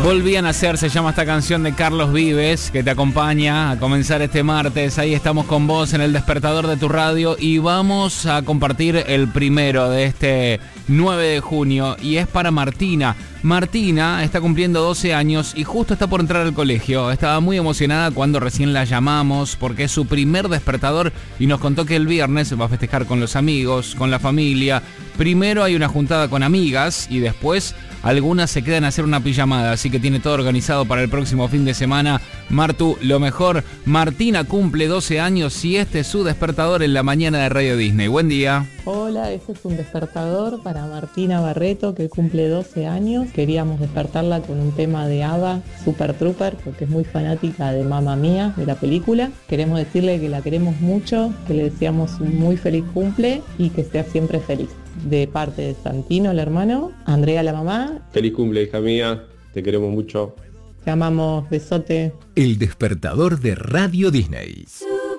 Volví a nacer, se llama esta canción de Carlos Vives, que te acompaña a comenzar este martes. Ahí estamos con vos en el despertador de tu radio y vamos a compartir el primero de este 9 de junio y es para Martina. Martina está cumpliendo 12 años y justo está por entrar al colegio. Estaba muy emocionada cuando recién la llamamos porque es su primer despertador y nos contó que el viernes va a festejar con los amigos, con la familia. Primero hay una juntada con amigas y después algunas se quedan a hacer una pijamada, así que tiene todo organizado para el próximo fin de semana. Martu, lo mejor. Martina cumple 12 años y este es su despertador en la mañana de Radio Disney. Buen día. Hola, este es un despertador para Martina Barreto, que cumple 12 años. Queríamos despertarla con un tema de ABBA, Super Trooper, porque es muy fanática de Mamma Mía, de la película. Queremos decirle que la queremos mucho, que le deseamos un muy feliz cumple y que sea siempre feliz. De parte de Santino, el hermano, Andrea, la mamá. Feliz cumple, hija mía, te queremos mucho. Te amamos, besote. El despertador de Radio Disney.